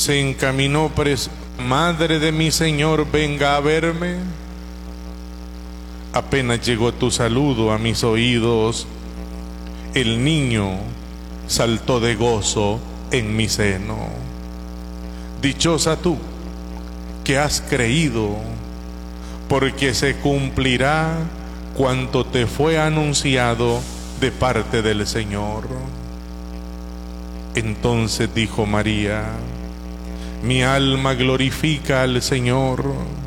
se encaminó madre de mi Señor, venga a verme. Apenas llegó tu saludo a mis oídos, el niño saltó de gozo en mi seno. Dichosa tú que has creído, porque se cumplirá cuanto te fue anunciado de parte del Señor. Entonces dijo María: mi alma glorifica al Señor,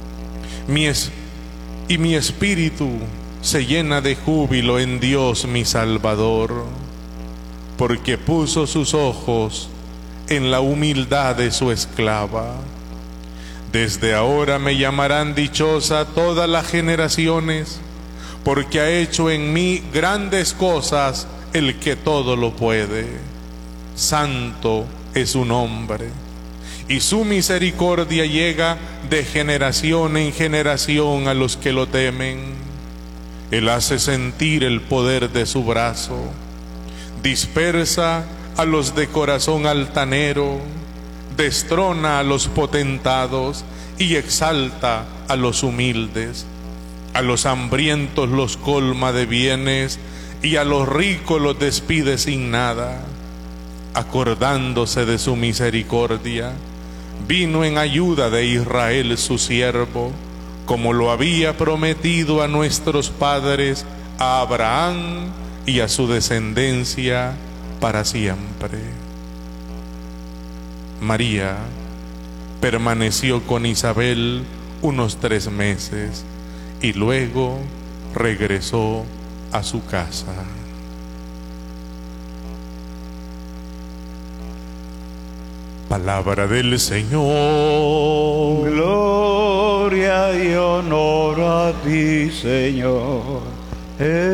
y mi espíritu se llena de júbilo en Dios mi Salvador, porque puso sus ojos en la humildad de su esclava. Desde ahora me llamarán dichosa todas las generaciones, porque ha hecho en mí grandes cosas el que todo lo puede. Santo es su nombre, y su misericordia llega de generación en generación a los que lo temen. Él hace sentir el poder de su brazo, dispersa a los de corazón altanero, destrona a los potentados y exalta a los humildes. A los hambrientos los colma de bienes y a los ricos los despide sin nada. Acordándose de su misericordia, vino en ayuda de Israel su siervo, como lo había prometido a nuestros padres, a Abraham y a su descendencia para siempre. María permaneció con Isabel unos 3 meses y luego regresó a su casa. Palabra del Señor. Gloria y honor a ti, Señor.